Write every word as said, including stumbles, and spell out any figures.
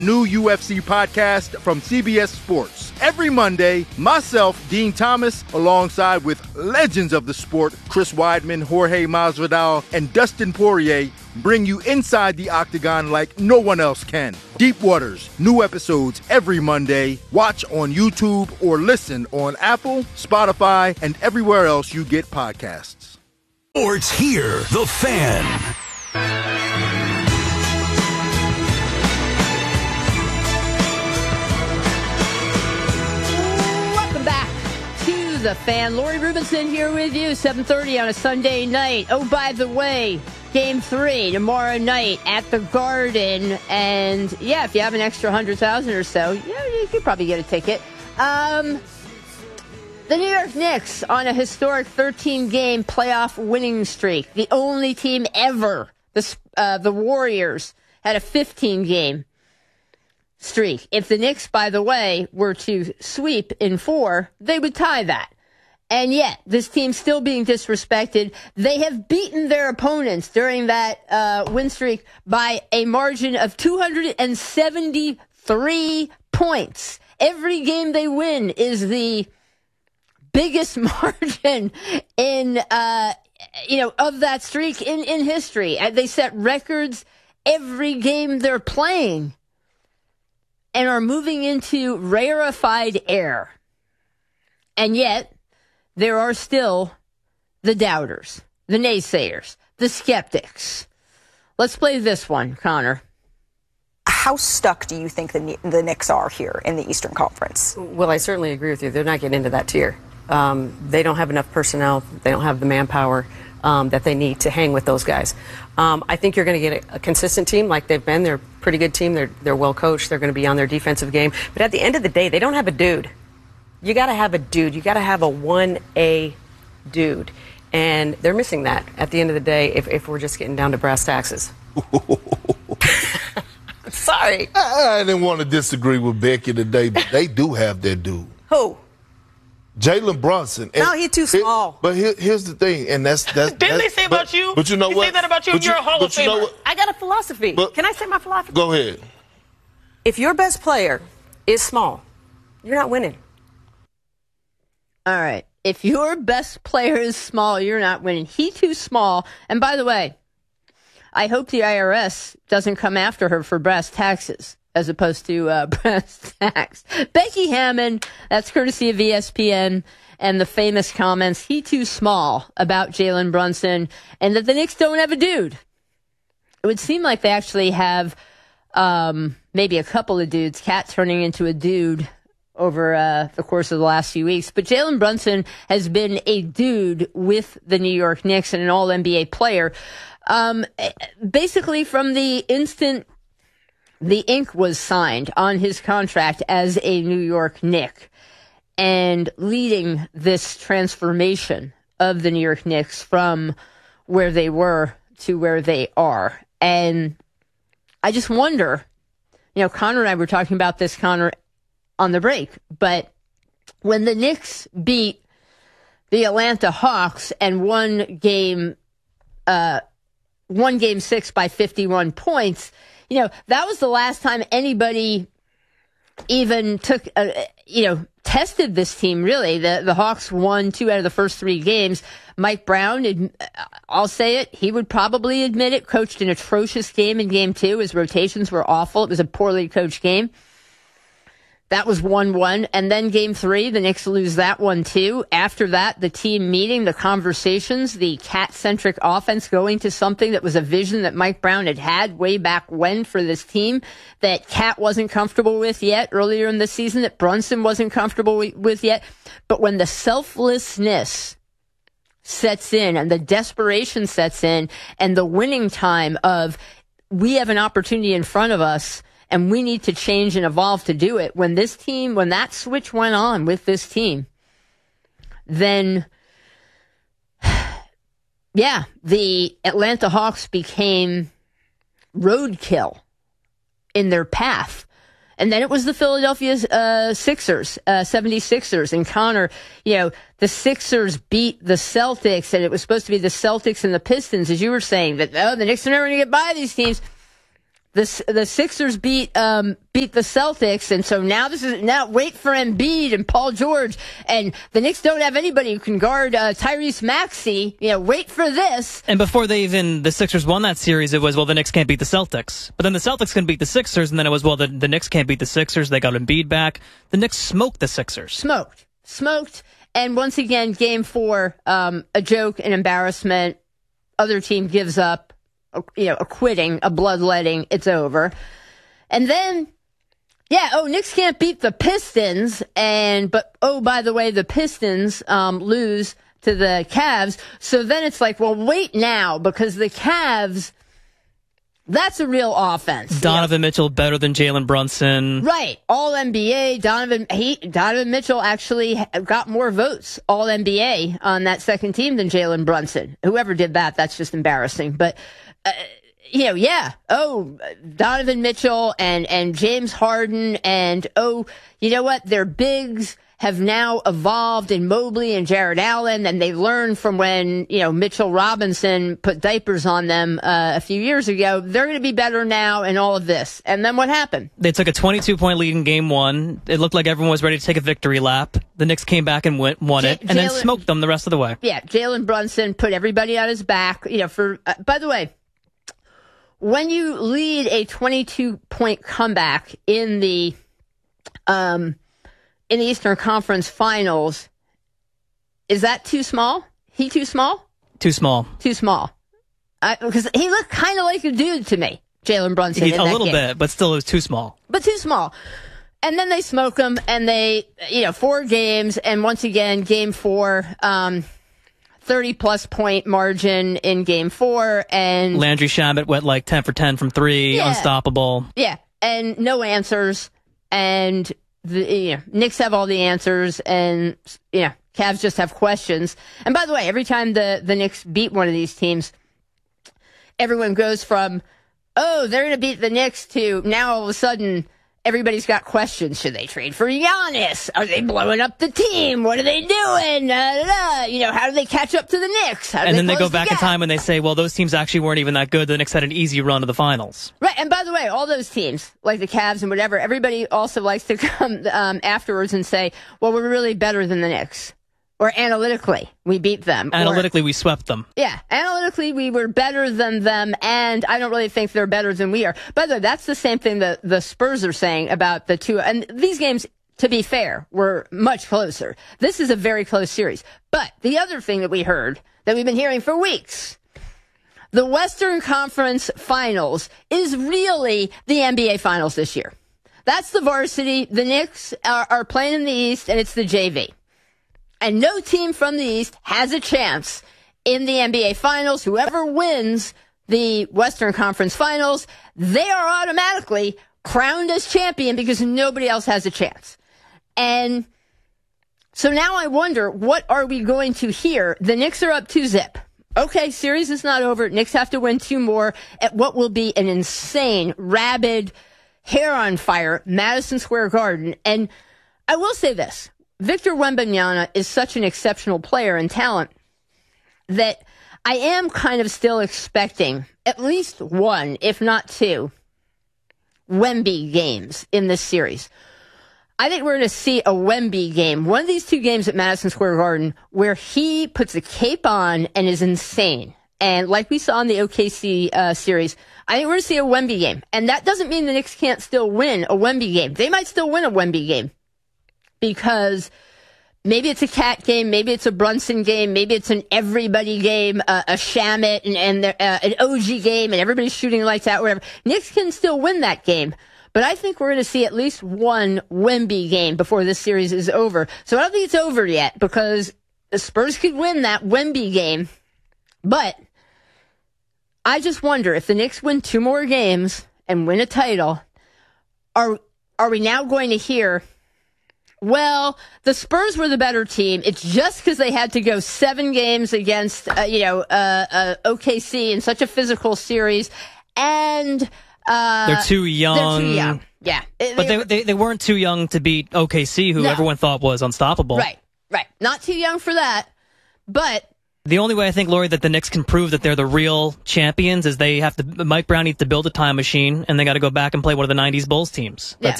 New U F C podcast from C B S Sports. Every Monday, myself, Dean Thomas, alongside with legends of the sport, Chris Weidman, Jorge Masvidal, and Dustin Poirier, bring you inside the octagon like no one else can. Deep Waters, new episodes every Monday. Watch on YouTube or listen on Apple, Spotify, and everywhere else you get podcasts. Sports here, The Fan. The Fan. Lori Rubinson here with you, seven thirty on a Sunday night. Oh, by the way, game three tomorrow night at the Garden. And yeah, if you have an extra one hundred thousand or so, yeah, you could probably get a ticket. Um, the New York Knicks on a historic thirteen-game playoff winning streak. The only team ever, the, uh, the Warriors, had a fifteen-game streak. If the Knicks, by the way, were to sweep in four, they would tie that. And yet, this team's still being disrespected. They have beaten their opponents during that uh, win streak by a margin of two hundred seventy-three points. Every game they win is the biggest margin in, uh, you know, of that streak in, in history. They set records every game they're playing, and are moving into rarefied air. And yet, there are still the doubters, the naysayers, the skeptics. Let's play this one, Connor. How stuck do you think the, the Knicks are here in the Eastern Conference? Well, I certainly agree with you. They're not getting into that tier. Um, they don't have enough personnel. They don't have the manpower um, that they need to hang with those guys. Um, I think you're going to get a, a consistent team like they've been. They're a pretty good team. They're they're well coached. They're going to be on their defensive game. But at the end of the day, they don't have a dude. You got to have a dude. You got to have a one A dude. And they're missing that at the end of the day if, if we're just getting down to brass taxes. Sorry. I, I didn't want to disagree with Becky today, but they do have their dude. Who? Jalen Brunson. And no, he's too small. It, but here, here's the thing, and that's that's. Didn't that's, they say but, about you? But you know they what? Say that about you. But You're you, a Hall of you know Famer. I got a philosophy. But, Can I say my philosophy? Go ahead. If your best player is small, you're not winning. All right. If your best player is small, you're not winning. He too small. And by the way, I hope the I R S doesn't come after her for brass taxes as opposed to uh, brass tax. Becky Hammon, that's courtesy of E S P N, and the famous comments, he too small, about Jalen Brunson, and that the Knicks don't have a dude. It would seem like they actually have um, maybe a couple of dudes, Cat turning into a dude over uh, the course of the last few weeks. But Jalen Brunson has been a dude with the New York Knicks and an all N B A player. Um, basically, from the instant the ink was signed on his contract as a New York Knick, and leading this transformation of the New York Knicks from where they were to where they are. And I just wonder, you know, Connor and I were talking about this, Connor, on the break, but when the Knicks beat the Atlanta Hawks and won game, uh, won game six by fifty-one points, you know, that was the last time anybody even took, uh, you know, tested this team, really. The the Hawks won two out of the first three games. Mike Brown, I'll say it, he would probably admit it, coached an atrocious game in game two. His rotations were awful. It was a poorly coached game. That was one one. And then game three, the Knicks lose that one too. After that, the team meeting, the conversations, the Cat-centric offense going to something that was a vision that Mike Brown had had way back when for this team that Cat wasn't comfortable with yet earlier in the season, that Brunson wasn't comfortable with yet. But when the selflessness sets in and the desperation sets in and the winning time of we have an opportunity in front of us, and we need to change and evolve to do it. When this team, when that switch went on with this team, then, yeah, the Atlanta Hawks became roadkill in their path. And then it was the Philadelphia uh, Sixers, uh, seventy-sixers. And Connor, you know, the Sixers beat the Celtics, and it was supposed to be the Celtics and the Pistons, as you were saying, that, oh, the Knicks are never going to get by these teams. The the Sixers beat um, beat the Celtics, and so now this is now wait for Embiid and Paul George, and the Knicks don't have anybody who can guard uh, Tyrese Maxey. You know, wait for this. And before they even the Sixers won that series, it was well the Knicks can't beat the Celtics, but then the Celtics can beat the Sixers, and then it was well the the Knicks can't beat the Sixers. They got Embiid back. The Knicks smoked the Sixers. Smoked, smoked, and once again, Game Four, um, a joke, an embarrassment. Other team gives up. You know, a quitting, a bloodletting, it's over. And then, yeah, oh, Knicks can't beat the Pistons, and, but, oh, by the way, the Pistons um, lose to the Cavs. So then it's like, well, wait now, because the Cavs, that's a real offense. Donovan you know? Mitchell better than Jalen Brunson. Right. All N B A. Donovan he, Donovan Mitchell actually got more votes, All N B A, on that second team than Jalen Brunson. Whoever did that, that's just embarrassing. But, uh, you know, yeah. Oh, Donovan Mitchell and, and James Harden and, oh, you know what? Their bigs have now evolved in Mobley and Jared Allen, and they learned from when, you know, Mitchell Robinson put diapers on them uh, a few years ago. They're going to be better now and all of this. And then what happened? They took a twenty-two point lead in game one. It looked like everyone was ready to take a victory lap. The Knicks came back and went, won J- it, and Jaylen, then smoked them the rest of the way. Yeah, Jalen Brunson put everybody on his back. You know, for uh, by the way, when you lead a twenty-two point comeback in the um. in the Eastern Conference Finals, is that too small? He too small? Too small. Too small. Because he looked kind of like a dude to me, Jalen Brunson. He, in a that little game. bit, but still it was too small. But too small. And then they smoke him, and they, you know, four games, and once again, game four, um, thirty-plus point margin in game four, and... Landry Shamet went like ten for ten from three, Yeah. unstoppable. Yeah, and no answers, and... The you know, Knicks have all the answers, and you know, Cavs just have questions. And by the way, every time the, the Knicks beat one of these teams, everyone goes from, oh, they're going to beat the Knicks to now all of a sudden everybody's got questions. Should they trade for Giannis? Are they blowing up the team? What are they doing? Da, da, da. You know, how do they catch up to the Knicks? How do And they then they go close the back in gap? time and they say, well, those teams actually weren't even that good. The Knicks had an easy run to the finals. Right, and by the way, all those teams, like the Cavs and whatever, everybody also likes to come um, afterwards and say, well, we're really better than the Knicks. Or analytically, we beat them. Analytically, or, we swept them. Yeah, analytically, we were better than them, and I don't really think they're better than we are. By the way, that's the same thing that the Spurs are saying about the two. And these games, to be fair, were much closer. This is a very close series. But the other thing that we heard, that we've been hearing for weeks, the Western Conference Finals is really the N B A Finals this year. That's the varsity. The Knicks are, are playing in the East, and it's the J V. And no team from the East has a chance in the N B A Finals. Whoever wins the Western Conference Finals, they are automatically crowned as champion because nobody else has a chance. And so now I wonder, what are we going to hear? The Knicks are up two zip. Okay, series is not over. Knicks have to win two more at what will be an insane, rabid, hair on fire Madison Square Garden. And I will say this. Victor Wembanyama is such an exceptional player and talent that I am kind of still expecting at least one, if not two, Wemby games in this series. I think we're going to see a Wemby game, one of these two games at Madison Square Garden, where he puts a cape on and is insane. And like we saw in the O K C uh, series, I think we're going to see a Wemby game. And that doesn't mean the Knicks can't still win a Wemby game. They might still win a Wemby game. Because maybe it's a Cat game, maybe it's a Brunson game, maybe it's an everybody game, uh, a Shamet and, and uh, an O G game, and everybody's shooting lights out, whatever. Knicks can still win that game, but I think we're going to see at least one Wemby game before this series is over. So I don't think it's over yet, because the Spurs could win that Wemby game, but I just wonder if the Knicks win two more games and win a title, are are we now going to hear, well, the Spurs were the better team. It's just because they had to go seven games against, uh, you know, uh, uh, O K C in such a physical series, and uh, They're too young. They're too young. Yeah, But they, they they weren't too young to beat O K C, who No. everyone thought was unstoppable. Right, right. Not too young for that, but The only way I think, Lori, that the Knicks can prove that they're the real champions is they have to. Mike Brown needs to build a time machine, and they got to go back and play one of the nineties Bulls teams. That's